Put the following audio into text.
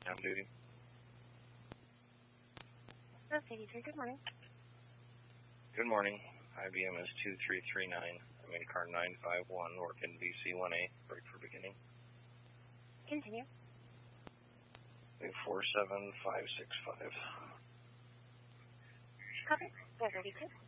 On duty. Good morning. Good morning. IBM is 2339. I'm in car 951, working BC18, break for beginning. Continue. 47565. Copy. 32.